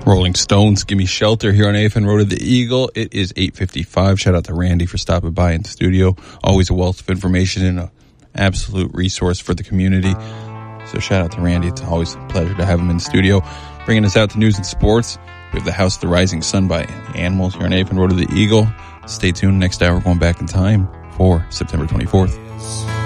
Rolling Stones, Give Me Shelter here on AFN Road of the Eagle. It is 8:55. Shout out to Randy for stopping by in the studio. Always a wealth of information and an absolute resource for the community. So shout out to Randy. It's always a pleasure to have him in the studio. Bringing us out to news and sports. We have the House of the Rising Sun by the Animals here on AFN Road of the Eagle. Stay tuned. Next hour, going back in time for September 24th.